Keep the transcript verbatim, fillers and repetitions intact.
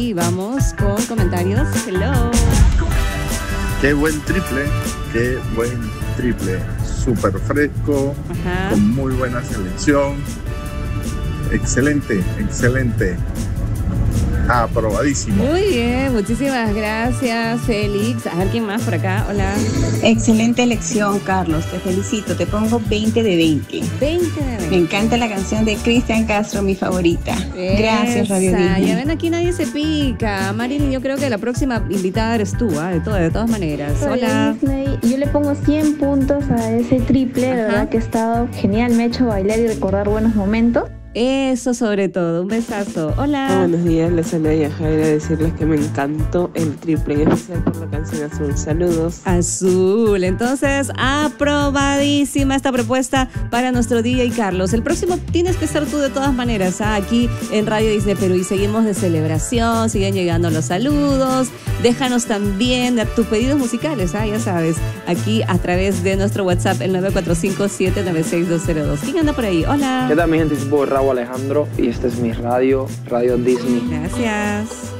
Y vamos con comentarios. Hello. Qué buen triple, qué buen triple. Súper fresco, Ajá. con muy buena selección. Excelente, excelente. Aprobadísimo. Muy bien, muchísimas gracias, Félix. A ver quién más por acá. Hola. Excelente elección, Carlos. Te felicito. Te pongo veinte de veinte. veinte de veinte. Me encanta la canción de Cristian Castro, mi favorita. Gracias, Radio Esa. Disney. Ya ven, aquí nadie se pica. Marilyn, yo creo que la próxima invitada eres tú, ¿ah? de, todo, de todas maneras. Radio Hola. Disney. Yo le pongo cien puntos a ese triple. De Ajá. verdad que ha estado genial. Me ha hecho bailar y recordar buenos momentos. Eso sobre todo. Un besazo. Hola. Ah, buenos días, les saluda Yajaira, decirles que me encantó el triple, en especial por la canción Azul. Saludos. Azul. Entonces, aprobadísima esta propuesta para nuestro D J Carlos. El próximo tienes que estar tú de todas maneras, ¿ah? Aquí en Radio Disney Perú. Y seguimos de celebración, siguen llegando los saludos. Déjanos también tus pedidos musicales, ¿ah? Ya sabes, aquí a través de nuestro WhatsApp, el nueve cuatro cinco, siete nueve seis, dos cero dos. ¿Quién anda por ahí? Hola. ¿Qué tal, mi gente? Soy Raúl Alejandro y este es mi radio, Radio Disney. Gracias.